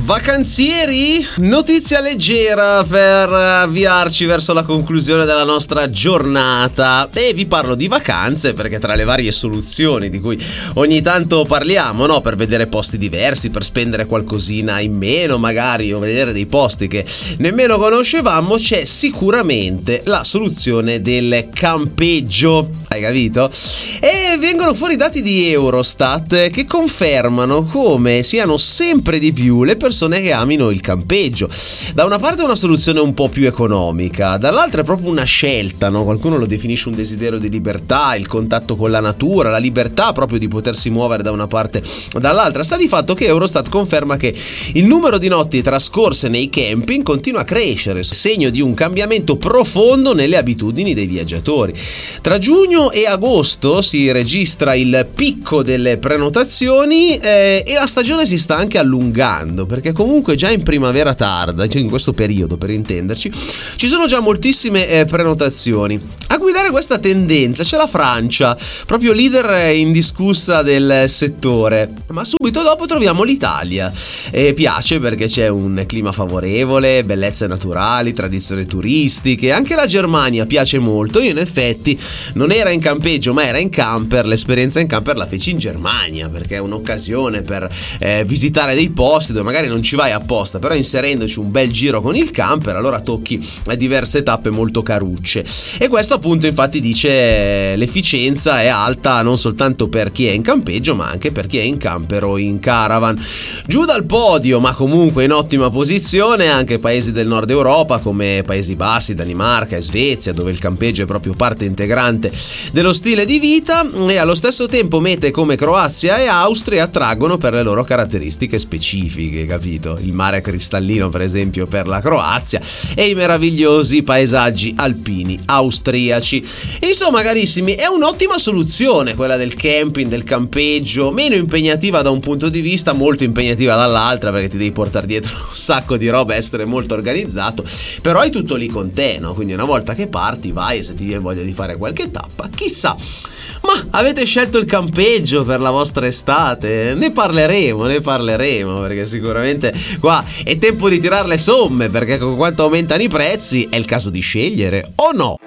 Vacanzieri, notizia leggera per avviarci verso la conclusione della nostra giornata. E vi parlo di vacanze perché tra le varie soluzioni di cui ogni tanto parliamo, no? Per vedere posti diversi, per spendere qualcosina in meno magari, o vedere dei posti che nemmeno conoscevamo, c'è sicuramente la soluzione del campeggio. Hai capito? E vengono fuori dati di Eurostat che confermano come siano sempre di più le persone che amino il campeggio. Da una parte è una soluzione un po' più economica, dall'altra è proprio una scelta, no? Qualcuno lo definisce un desiderio di libertà, il contatto con la natura, la libertà proprio di potersi muovere da una parte o dall'altra. Sta di fatto che Eurostat conferma che il numero di notti trascorse nei camping continua a crescere, segno di un cambiamento profondo nelle abitudini dei viaggiatori. Tra giugno e agosto si registra il picco delle prenotazioni e la stagione si sta anche allungando, perché comunque già in primavera tarda, cioè in questo periodo per intenderci, ci sono già moltissime prenotazioni. A guidare questa tendenza c'è la Francia, proprio leader indiscussa del settore, ma subito dopo troviamo l'Italia. Piace perché c'è un clima favorevole, bellezze naturali, tradizioni turistiche. Anche la Germania piace molto. Io in effetti non era in campeggio ma era in camper. L'esperienza in camper la feci in Germania perché è un'occasione per visitare dei posti dove magari non ci vai apposta, però inserendoci un bel giro con il camper allora tocchi diverse tappe molto carucce. E questo appunto infatti dice l'efficienza è alta non soltanto per chi è in campeggio ma anche per chi è in camper o in caravan. Giù dal podio ma comunque in ottima posizione anche paesi del nord Europa come Paesi Bassi, Danimarca e Svezia, dove il campeggio è proprio parte integrante dello stile di vita, e allo stesso tempo mete come Croazia e Austria attraggono per le loro caratteristiche specifiche, capito? Il mare cristallino per esempio per la Croazia e i meravigliosi paesaggi alpini austriaci. Insomma carissimi, è un'ottima soluzione quella del camping, del campeggio, meno impegnativa da un punto di vista, molto impegnativa dall'altra perché ti devi portare dietro un sacco di roba, essere molto organizzato, però hai tutto lì con te, no? Quindi una volta che parti vai e se ti viene voglia di fare qualche tappa, chissà. Ma avete scelto il campeggio per la vostra estate? Ne parleremo perché sicuramente qua è tempo di tirare le somme, perché con quanto aumentano i prezzi è il caso di scegliere o no?